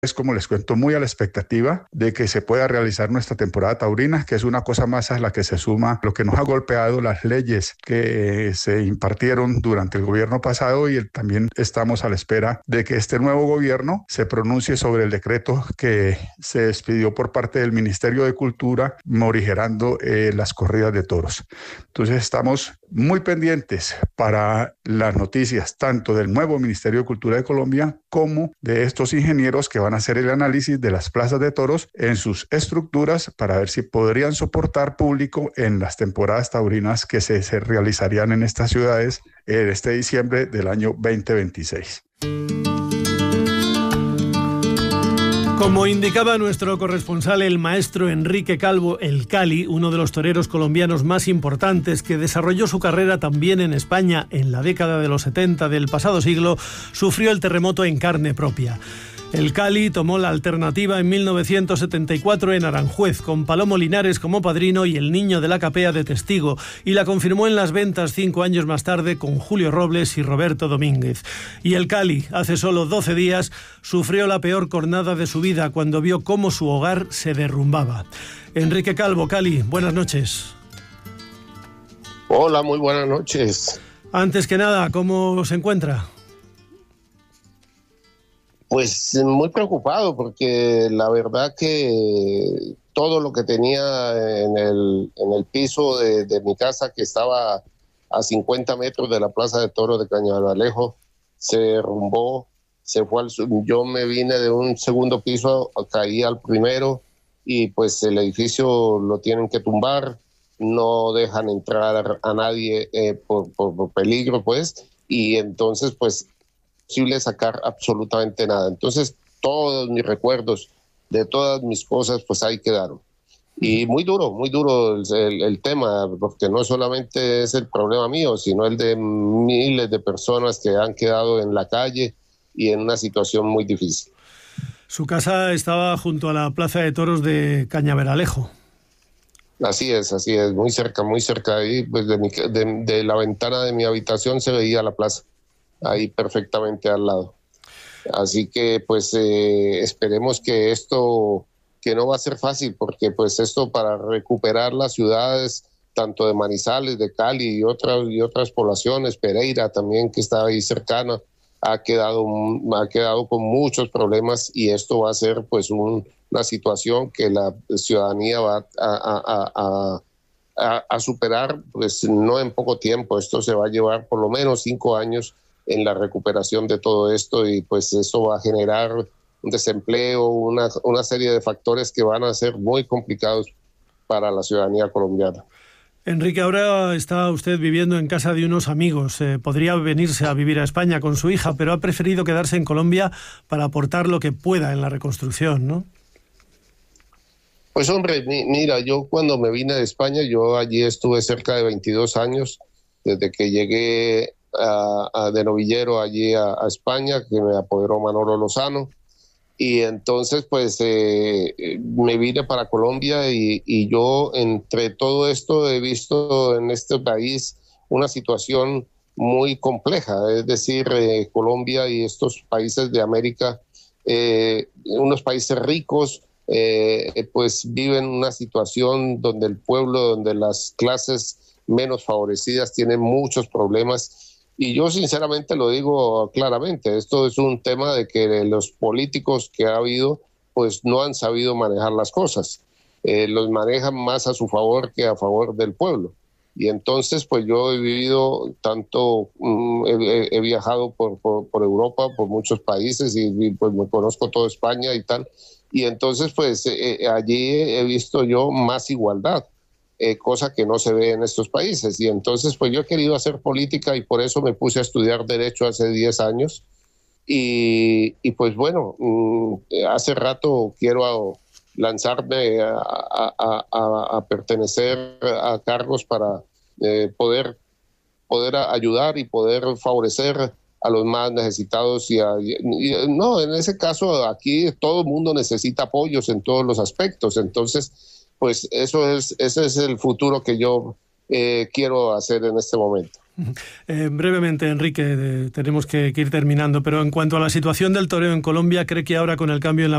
es, como les cuento, muy a la expectativa de que se pueda realizar nuestra temporada taurina, que es una cosa más a la que se suma lo que nos ha golpeado, las leyes que se impartieron durante el gobierno pasado, y también estamos a la espera de que este nuevo gobierno se pronuncie sobre el decreto que se expidió por parte del Ministerio de Cultura morigerando las corridas de toros. Entonces estamos muy pendientes para las noticias tanto del nuevo Ministerio de Cultura de Colombia como de estos ingenieros que van a hacer el análisis de las plazas de toros en sus estructuras para ver si podrían soportar público en las temporadas taurinas que se realizarían en estas ciudades este diciembre del año 2026. Como indicaba nuestro corresponsal, el maestro Enrique Calvo, el Cali, uno de los toreros colombianos más importantes que desarrolló su carrera también en España en la década de los 70 del pasado siglo, sufrió el terremoto en carne propia. El Cali tomó la alternativa en 1974 en Aranjuez, con Palomo Linares como padrino y el Niño de la Capea de testigo, y la confirmó en las ventas 5 años más tarde con Julio Robles y Roberto Domínguez. Y el Cali, hace solo 12 días, sufrió la peor cornada de su vida cuando vio cómo su hogar se derrumbaba. Enrique Calvo, Cali, buenas noches. Hola, muy buenas noches. Antes que nada, ¿cómo se encuentra? Pues muy preocupado, porque la verdad que todo lo que tenía en el piso de mi casa, que estaba a 50 metros de la Plaza de Toros de Cañaveral, se derrumbó, se fue yo me vine de un segundo piso, caí al primero, y pues el edificio lo tienen que tumbar, no dejan entrar a nadie por peligro, pues, y entonces pues posible sacar absolutamente nada. Entonces todos mis recuerdos de todas mis cosas pues ahí quedaron. Y muy duro el tema, porque no solamente es el problema mío, sino el de miles de personas que han quedado en la calle y en una situación muy difícil. Su casa estaba junto a la Plaza de Toros de Cañaveralejo. Así es, muy cerca de ahí, pues de la ventana de mi habitación se veía la plaza, ahí perfectamente al lado. Así que pues esperemos que esto, que no va a ser fácil, porque pues esto, para recuperar las ciudades tanto de Manizales, de Cali y otras poblaciones, Pereira también, que está ahí cercana, ha quedado con muchos problemas, y esto va a ser pues una situación que la ciudadanía va a superar pues no en poco tiempo. Esto se va a llevar por lo menos 5 años en la recuperación de todo esto, y pues eso va a generar un desempleo, una serie de factores que van a ser muy complicados para la ciudadanía colombiana. Enrique, ahora está usted viviendo en casa de unos amigos. Podría venirse a vivir a España con su hija, pero ha preferido quedarse en Colombia para aportar lo que pueda en la reconstrucción, ¿no? Pues hombre, mira, yo cuando me vine de España, yo allí estuve cerca de 22 años, desde que llegué de novillero allí a España, que me apoderó Manolo Lozano, y entonces pues me vine para Colombia, y yo entre todo esto he visto en este país una situación muy compleja, es decir, Colombia y estos países de América, unos países ricos, pues viven una situación donde el pueblo, donde las clases menos favorecidas tienen muchos problemas. Y yo sinceramente lo digo claramente, esto es un tema de que los políticos que ha habido pues no han sabido manejar las cosas, los manejan más a su favor que a favor del pueblo. Y entonces pues yo he vivido tanto, he viajado por Europa, por muchos países, y pues me conozco toda España y tal, y entonces pues allí he visto yo más igualdad. Cosa que no se ve en estos países. Y entonces pues yo he querido hacer política, y por eso me puse a estudiar Derecho hace 10 años, y pues bueno, hace rato quiero lanzarme a pertenecer a cargos para poder ayudar y poder favorecer a los más necesitados, y no, en ese caso aquí todo el mundo necesita apoyos en todos los aspectos. Entonces pues ese es el futuro que yo quiero hacer en este momento. Brevemente, Enrique, tenemos que ir terminando, pero en cuanto a la situación del toreo en Colombia, ¿cree que ahora con el cambio en la